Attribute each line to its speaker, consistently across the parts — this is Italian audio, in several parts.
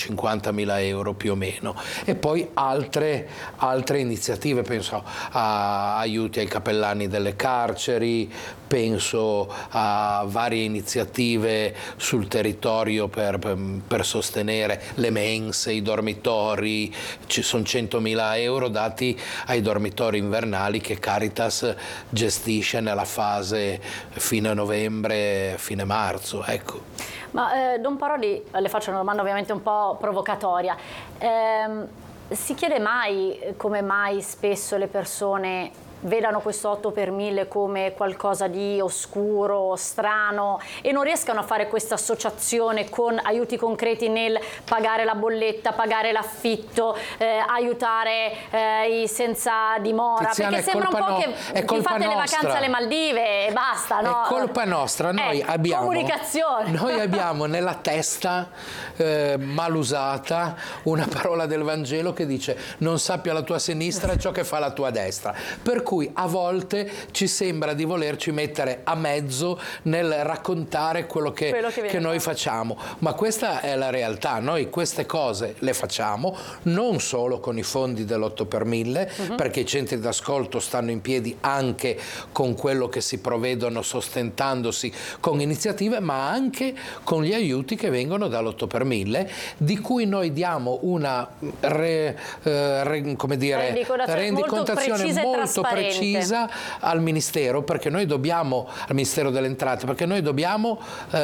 Speaker 1: 150.000 euro più o meno, e poi altre iniziative, penso a aiuti ai cappellani delle carceri, penso a varie iniziative sul territorio per sostenere le mense, i dormitori. Ci sono 100.000 euro dati ai dormitori invernali che Caritas gestisce nella fase fine novembre, fine marzo, ecco.
Speaker 2: Ma Don Paroli, le faccio una domanda ovviamente un po' provocatoria. Si chiede mai come mai spesso le persone vedano questo 8 per 1000 come qualcosa di oscuro, strano, e non riescano a fare questa associazione con aiuti concreti nel pagare la bolletta, pagare l'affitto, aiutare i senza dimora?
Speaker 1: Tiziana,
Speaker 2: perché sembra un po' che fate le vacanze alle Maldive e basta, no?
Speaker 1: È colpa nostra, noi abbiamo nella testa mal usata una parola del Vangelo che dice: non sappia la tua sinistra ciò che fa la tua destra. Per cui a volte ci sembra di volerci mettere a mezzo nel raccontare quello che noi facciamo, ma questa è la realtà. Noi queste cose le facciamo non solo con i fondi dell'8 per 1000, perché i centri d'ascolto stanno in piedi anche con quello che si provvedono sostentandosi con iniziative, ma anche con gli aiuti che vengono dall'8 per 1000, di cui noi diamo una rendicontazione molto precisa al Ministero, perché noi dobbiamo, al Ministero delle Entrate, perché noi dobbiamo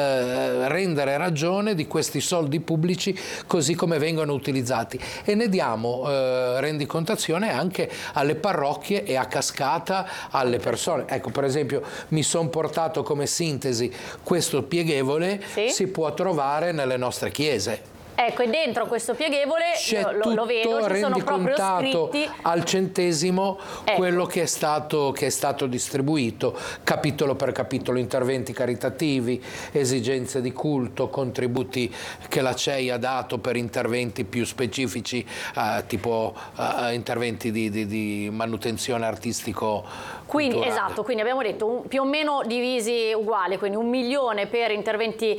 Speaker 1: rendere ragione di questi soldi pubblici così come vengono utilizzati, e ne diamo rendicontazione anche alle parrocchie e a cascata alle persone. Ecco, per esempio, mi sono portato come sintesi questo pieghevole, si può trovare nelle nostre chiese.
Speaker 2: Ecco, e dentro questo pieghevole lo vedo, ci sono proprio scritti
Speaker 1: al centesimo, ecco, quello che è stato distribuito, capitolo per capitolo: interventi caritativi, esigenze di culto, contributi che la CEI ha dato per interventi più specifici, tipo interventi di manutenzione artistico.
Speaker 2: Quindi, esatto, quindi abbiamo detto più o meno divisi uguali, quindi 1 milione per interventi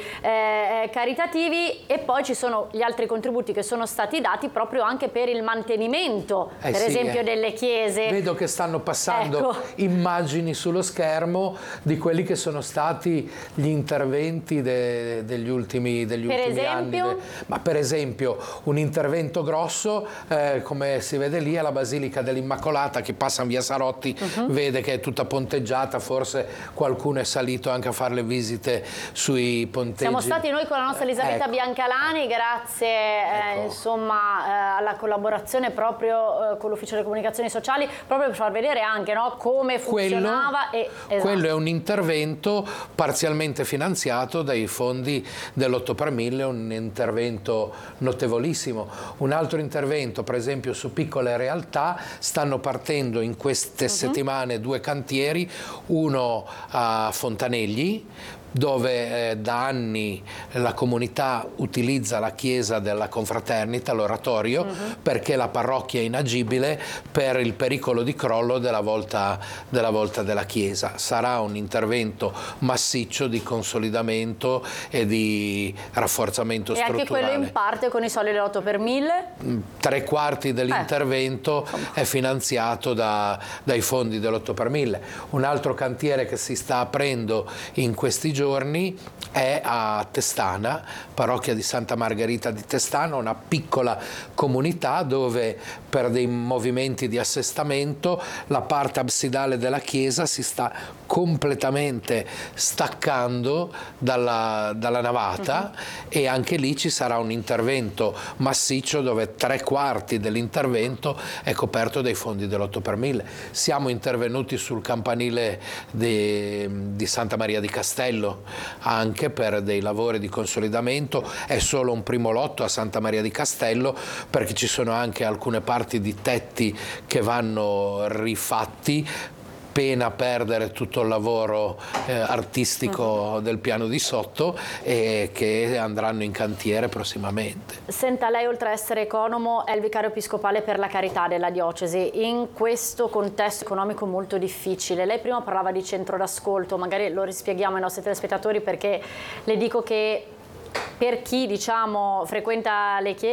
Speaker 2: caritativi, e poi ci sono gli altri contributi che sono stati dati proprio anche per il mantenimento, per esempio delle chiese.
Speaker 1: Vedo che stanno passando immagini sullo schermo di quelli che sono stati gli interventi degli ultimi anni. Ma per esempio un intervento grosso, come si vede lì, è la Basilica dell'Immacolata, che passa in via Sarotti, vede che è tutta ponteggiata, forse qualcuno è salito anche a fare le visite sui ponteggi.
Speaker 2: Siamo stati noi con la nostra Elisabetta Biancalani, grazie insomma alla collaborazione proprio con l'Ufficio delle Comunicazioni Sociali, proprio per far vedere anche come funzionava.
Speaker 1: Quello è un intervento parzialmente finanziato dai fondi dell'8 per 1000, un intervento notevolissimo. Un altro intervento, per esempio, su piccole realtà, stanno partendo in queste settimane 2 cantieri, uno a Fontanegli, dove da anni la comunità utilizza la chiesa della confraternita, l'oratorio, perché la parrocchia è inagibile per il pericolo di crollo della volta della chiesa. Sarà un intervento massiccio di consolidamento e di rafforzamento strutturale.
Speaker 2: E anche quello in parte con i soldi dell'8 per 1000?
Speaker 1: 3/4 dell'intervento è finanziato dai fondi dell'8 per 1000. Un altro cantiere che si sta aprendo in questi giorni è a Testana, parrocchia di Santa Margherita di Testana, una piccola comunità dove per dei movimenti di assestamento la parte absidale della chiesa si sta completamente staccando dalla navata, e anche lì ci sarà un intervento massiccio dove 3/4 dell'intervento è coperto dai fondi dell'8 per 1000. Siamo intervenuti sul campanile di Santa Maria di Castello anche per dei lavori di consolidamento. È solo un primo lotto a Santa Maria di Castello, perché ci sono anche alcune parti di tetti che vanno rifatti, pena perdere tutto il lavoro artistico del piano di sotto, e che andranno in cantiere prossimamente.
Speaker 2: Senta, lei oltre a essere economo è il vicario episcopale per la carità della diocesi. In questo contesto economico molto difficile, lei prima parlava di centro d'ascolto, magari lo rispieghiamo ai nostri telespettatori, perché le dico che per chi frequenta le chiese